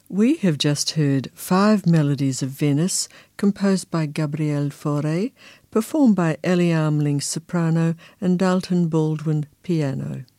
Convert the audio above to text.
We have just heard 5 Melodies of Venice, composed by Gabriele Fauré, performed by Ellie Armling soprano and Dalton Baldwin piano.